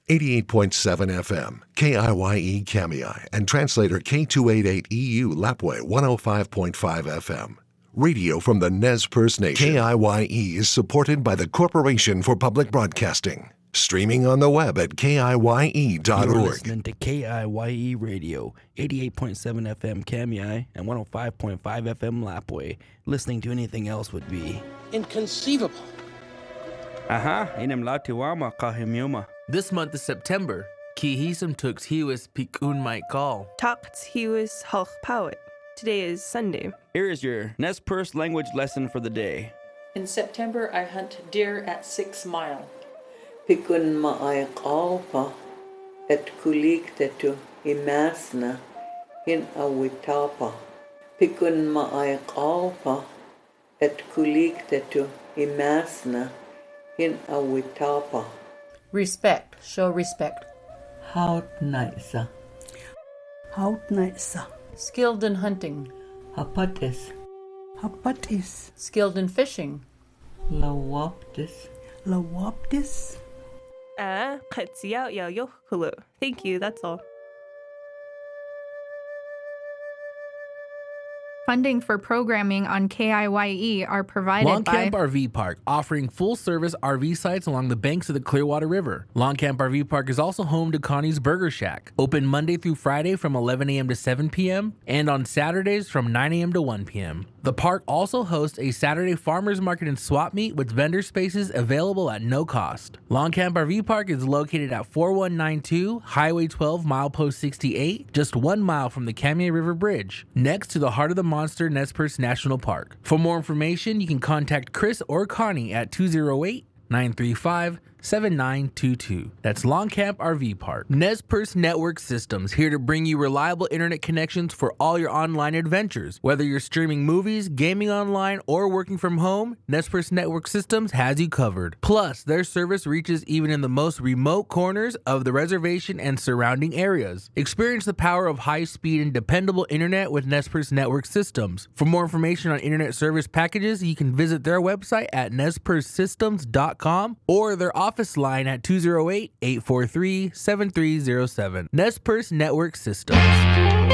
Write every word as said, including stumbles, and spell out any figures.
eighty-eight point seven F M, K I Y E Kamiai, and translator K two eighty-eight E U Lapwai one oh five point five F M. Radio from the Nez Perce Nation. K I Y E is supported by the Corporation for Public Broadcasting. Streaming on the web at K I Y E dot org. You're listening to K I Y E Radio, eighty-eight point seven F M Kamiai and one oh five point five F M Lapwai. Listening to anything else would be inconceivable. Aha, inem latiwama kahimyuma. This month is September. Kihisam tux hiwis pikun might call. Talks hiwis halch powit. Today is Sunday. Here is your Nez Perce language lesson for the day. In September, I hunt deer at Six Mile. Pikun ma'ay qalpa et kuliktetu imasna hin awitapa. Pikun ma'ay qalpa et kuliktetu imasna hin awitapa. Respect. Show respect. Haut naisa. Haut naisa. Skilled in hunting. Hapatis. Hapatis. Skilled in fishing. Lawaptis. Lawaptis. Ah, katsiao yao yohulu. Thank you, that's all. Funding for programming on K I Y E are provided Long by Camp R V Park, offering full-service R V sites along the banks of the Clearwater River. Long Camp R V Park is also home to Connie's Burger Shack, open Monday through Friday from eleven a.m. to seven p.m. and on Saturdays from nine a.m. to one p.m. The park also hosts a Saturday farmers market and swap meet with vendor spaces available at no cost. Long Camp R V Park is located at forty-one ninety-two Highway twelve, milepost sixty-eight, just one mile from the Kamiai River Bridge, next to the Heart of the Monster Nez Perce National Park. For more information, you can contact Chris or Connie at two oh eight, nine three five, seven nine two two. That's Long Camp R V Park. Nez Perce Network Systems, here to bring you reliable internet connections for all your online adventures. Whether you're streaming movies, gaming online, or working from home, Nez Perce Network Systems has you covered. Plus, their service reaches even in the most remote corners of the reservation and surrounding areas. Experience the power of high-speed and dependable internet with Nez Perce Network Systems. For more information on internet service packages, you can visit their website at nez perce systems dot com or their office Office line at two oh eight, eight four three, seven three oh seven. Nez Perce Network Systems.